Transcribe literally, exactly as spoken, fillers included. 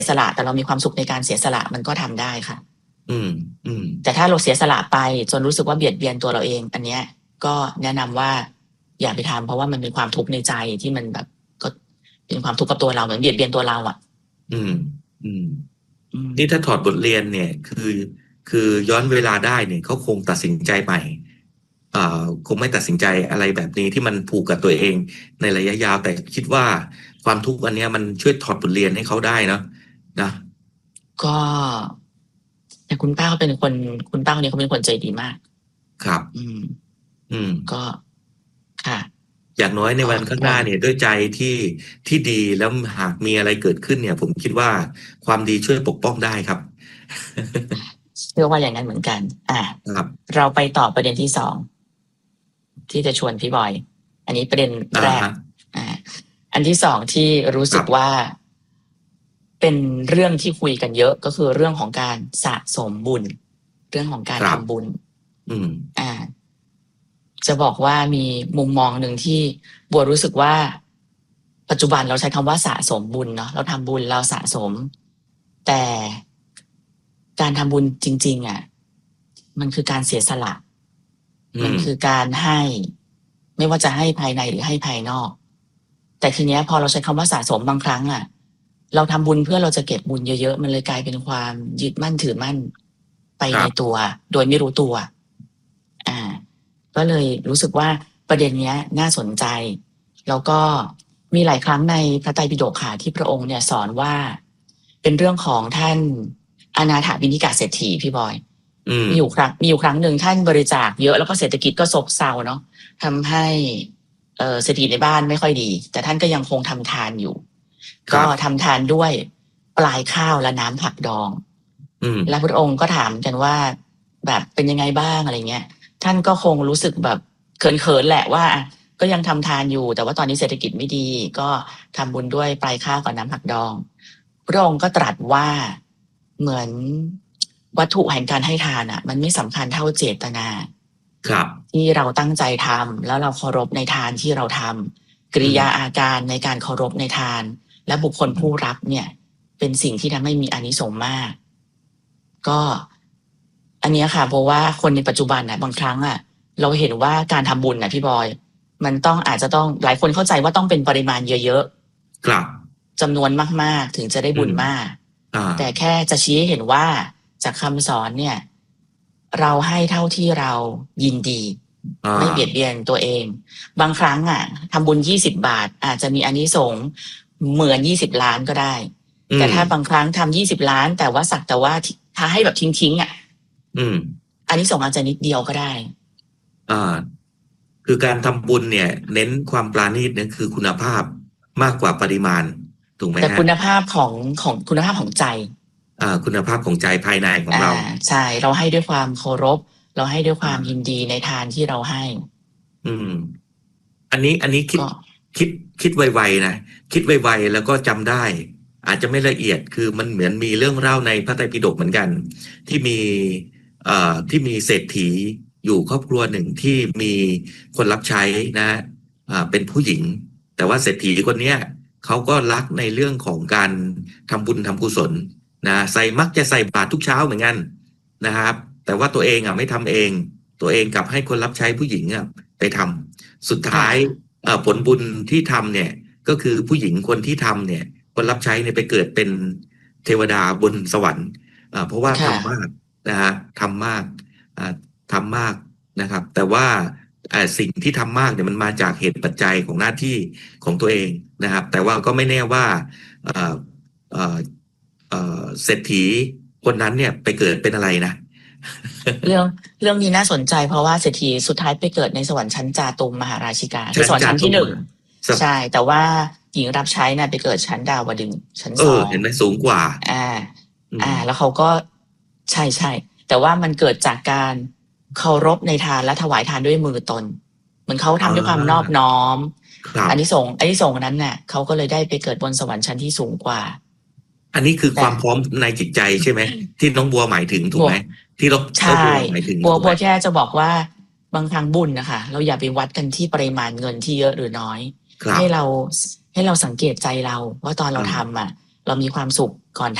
สละแต่เรามีความสุขในการเสียสละมันก็ทำได้ค่ะอืมอืมแต่ถ้าเราเสียสละไปจนรู้สึกว่าเบียดเบียนตัวเราเองอันเนี้ยก็แนะนำว่าอย่าไปทำเพราะว่ามันเป็นความทุกข์ในใจที่มันแบบก็เป็นความทุกข์กับตัวเราเหมือนเบียดเบียนตัวเราอ่ะอืมอืมนี่ถ้าถอดบทเรียนเนี่ยคือคือย้อนเวลาได้เนี่ยเขาคงตัดสินใจใหม่เอ่อคงไม่ตัดสินใจอะไรแบบนี้ที่มันผูกกับตัวเองในระยะยาวแต่คิดว่าความทุกข์อันเนี้ยมันช่วยถอดบทเรียนให้เขาได้เนาะนะก็แต่คุณป้าเขาเป็นคนคุณป้าคนนี้เขาเป็นคนใจดีมากครับอืมอืมก็ค่ะอย่างน้อยในวันข้างหน้าเนี่ยด้วยใจที่ที่ดีแล้วหากมีอะไรเกิดขึ้นเนี่ย ผมคิดว่าความดีช่วยปกป้องได้ครับเชื่อว่าอย่างนั้นเหมือนกันอ่ะครับเราไปต่อประเด็นที่สองที่จะชวนพี่บอย อันนี้ประเด็นแรกอ่าอันที่สองที่รู้สึกว่าเป็นเรื่องที่คุยกันเยอะก็คือเรื่องของการสะสมบุญเรื่องของการทำบุญอืมอ่า จะบอกว่ามีมุมมองหนึ่งที่บัวรู้สึกว่าปัจจุบันเราใช้คำว่าสะสมบุญเนาะเราทำบุญเราสะสม แต่การทำบุญจริงๆอ่ะมันคือการเสียสละมันคือการให้ไม่ว่าจะให้ภายในหรือให้ภายนอกแต่ทีเนี้ยพอเราใช้คำว่าสะสมบางครั้งอ่ะเราทำบุญเพื่อเราจะเก็บบุญเยอะๆมันเลยกลายเป็นความยึดมั่นถือมั่นไปในตัวโดยไม่รู้ตัวอ่าก็เลยรู้สึกว่าประเด็นเนี้ยน่าสนใจแล้วก็มีหลายครั้งในพระไตรปิฎกค่ะที่พระองค์เนี่ยสอนว่าเป็นเรื่องของท่านอนาถบิณฑิกะเศรษฐีพี่บอยมีอยู่ครั้งมีอยู่ครั้งหนึ่งท่านบริจาคเยอะแล้วก็เศรษฐกิจก็ซบเซาเนาะทำให้เอ่อเศรษฐีในบ้านไม่ค่อยดีแต่ท่านก็ยังคงทำทานอยู่ก็ทำทานด้วยปลายข้าวและน้ำผักดองและพระองค์ก็ถามกันว่าแบบเป็นยังไงบ้างอะไรเงี้ยท่านก็คงรู้สึกแบบเขินๆแหละว่าก็ยังทำทานอยู่แต่ว่าตอนนี้เศรษฐกิจไม่ดีก็ทำบุญด้วยปลายข้าวกับน้ำผักดองพระองค์ก็ตรัสว่าเหมือนวัตถุแห่งการให้ทานอ่ะมันไม่สำคัญเท่าเจตนาครับที่เราตั้งใจทำแล้วเราเคารพในทานที่เราทำกริยาอาการในการเคารพในทานและบุคคลผู้รับเนี่ยเป็นสิ่งที่ทำให้มีอานิสงส์มากก็อันนี้ค่ะเพราะว่าคนในปัจจุบันน่ะบางครั้งอ่ะเราเห็นว่าการทำบุญน่ะพี่บอยมันต้องอาจจะต้องหลายคนเข้าใจว่าต้องเป็นปริมาณเยอะๆครับจำนวนมากๆถึงจะได้บุญมากแต่แค่จะชี้ให้เห็นว่าจากคำสอนเนี่ยเราให้เท่าที่เรายินดีไม่เบียดเบียนตัวเองบางครั้งอ่ะทำบุญยี่สิบบาทอาจจะมีอานิสงส์เหมือนยี่สิบล้านก็ได้แต่ถ้าบางครั้งทำยี่สิบล้านแต่ว่าสักแต่ว่าถ้าให้แบบทิ้งๆอ่ะอานิสงส์อาจจะนิดเดียวก็ได้อ่าคือการทำบุญเนี่ยเน้นความปราณีตเนี่ยคือคุณภาพมากกว่าปริมาณถูกไหมฮะแต่คุณภาพของของคุณภาพของใจอ่าคุณภาพของใจภายในของเราใช่เราให้ด้วยความเคารพเราให้ด้วยความยินดีในทานที่เราให้อืมอันนี้อันนี้คิดคิดคิดไวๆนะคิดไวๆแล้วก็จำได้อาจจะไม่ละเอียดคือมันเหมือนมีเรื่องเล่าในพระไตรปิฎกเหมือนกันที่มีเอ่อที่มีเศรษฐีอยู่ครอบครัวหนึ่งที่มีคนรับใช้นะอ่าเป็นผู้หญิงแต่ว่าเศรษฐีคนเนี้ยเขาก็รักในเรื่องของการทำบุญทำกุศลนะใส่มักจะใส่บาตรทุกเช้าเหมือนกันนะครับแต่ว่าตัวเองอ่ะไม่ทำเองตัวเองกลับให้คนรับใช้ผู้หญิงอ่ะไปทำสุดท้ายผลบุญที่ทำเนี่ยก็คือผู้หญิงคนที่ทำเนี่ยคนรับใช้เนี่ยไปเกิดเป็นเทวดาบนสวรรค์เพราะว่าทำมากนะฮะทำมากทำมากนะครับแต่ว่าสิ่งที่ทำมากเนี่ยมันมาจากเหตุปัจจัยของหน้าที่ของตัวเองนะครับแต่ว่าก็ไม่แน่ว่าเศรษฐีคนนั้นเนี่ยไปเกิดเป็นอะไรนะเรื่องเรื่องนี้น่าสนใจเพราะว่าเศรษฐีสุดท้ายไปเกิดในสวรรค์ชั้นจาตุมมหาราชิกาคือสวรรค์ชั้นที่หนึ่งใช่แต่ว่าหญิงรับใช้น่ะไปเกิดชั้นดาวดึงชั้นสองเห็นไหมสูงกว่าอ่าอ่าแล้วเขาก็ใช่ใช่แต่ว่ามันเกิดจากการเคารพในทานและถวายทานด้วยมือตนเหมือนเขาทำด้วยความนอบน้อมอันนี้ส่งอันนี้ส่งนั้นน่ะเขาก็เลยได้ไปเกิดบนสวรรค์ชั้นที่สูงกว่าอันนี้คือความพร้อมในจิตใจใช่ไหมที่น้องบัวหมายถึงถูกไหมที่เราใช่บัวบัวแค่จะบอกว่าบางครั้งบุญนะคะเราอย่าไปวัดกันที่ปริมาณเงินที่เยอะหรือน้อยให้เราให้เราสังเกตใจเราว่าตอนเราทำอ่ะเราเรามีความสุขก่อน